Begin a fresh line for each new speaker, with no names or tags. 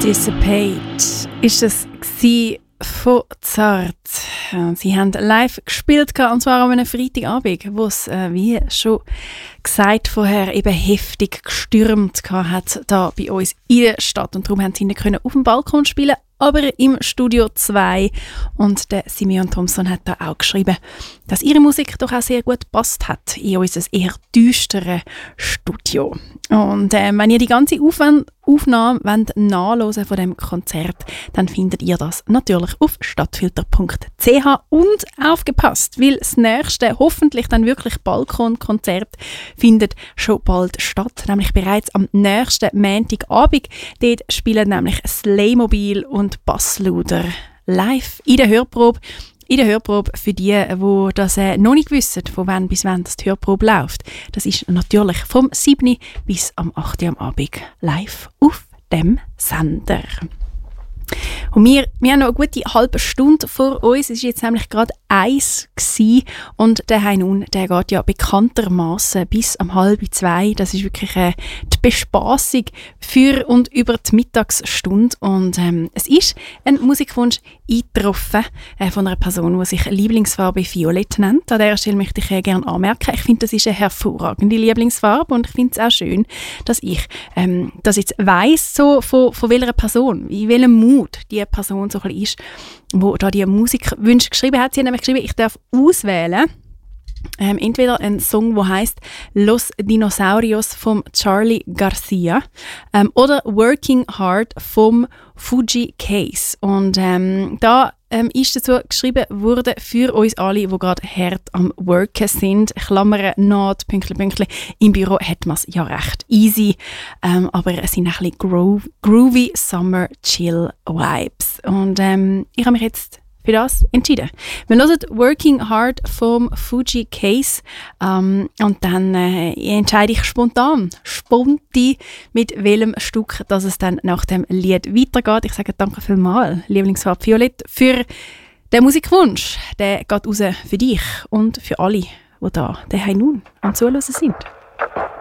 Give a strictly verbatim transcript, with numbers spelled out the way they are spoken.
Dissipate ist es von Zart. Sie haben live gespielt, und zwar an einem Freitagabend, wo es, äh, wie schon gesagt vorher, eben heftig gestürmt hat da bei uns in der Stadt. Und darum haben sie nicht auf dem Balkon spielen, aber im Studio zwei. Und der Simeon Thompson hat da auch geschrieben, dass ihre Musik doch auch sehr gut passt hat in unser eher düsteres Studio. Und äh, wenn ihr die ganze Aufwand Aufnahme wollt nachhören von dem Konzert, dann findet ihr das natürlich auf stadtfilter punkt c h. Und aufgepasst, weil das nächste, hoffentlich dann wirklich Balkonkonzert, findet schon bald statt, nämlich bereits am nächsten Montagabend. Dort spielen nämlich Slaymobil und Bassluder live in der Hörprobe. In der Hörprobe für die, die das äh, noch nicht wissen, von wann bis wann das die Hörprobe läuft. Das ist natürlich vom siebten bis am achten am Abend live auf dem Sender. Und wir, wir haben noch eine gute halbe Stunde vor uns. Es war jetzt nämlich gerade eins gewesen. Und der Heinun, der geht ja bekanntermaßen bis am halb zwei. Das ist wirklich äh, die Bespassung für und über die Mittagsstunde. Und ähm, es ist ein Musikwunsch eingetroffen äh, von einer Person, die sich Lieblingsfarbe Violett nennt. An dieser Stelle möchte ich äh, gerne anmerken, ich finde, das ist eine hervorragende Lieblingsfarbe und ich finde es auch schön, dass ich ähm, das jetzt weiss, so von, von welcher Person, in welchem Mut die Person so ein bisschen ist, wo da die Musikwünsche geschrieben hat. Sie hat nämlich geschrieben, ich darf auswählen, ähm, entweder ein Song, der heisst Los Dinosaurios vom Charlie Garcia ähm, oder Working Hard vom Fuji Case. Und ähm, da ähm, ist dazu geschrieben worden für uns alle, die gerade hart am Worken sind. Klammern, Naht, Pünktchen, Pünktchen. Im Büro hat man es ja recht easy, ähm, aber es sind ein bisschen groov- groovy Summer Chill Vibes. Und ähm, ich habe mich jetzt für das entschieden. Wir hören Working Hard vom Fuji Case ähm, und dann äh, entscheide ich spontan, sponti, mit welchem Stück dass es dann nach dem Lied weitergeht. Ich sage danke vielmals, Lieblingsfarbe Violett, für den Musikwunsch. Der geht raus für dich und für alle, die da daheim nun am Zuhören sind.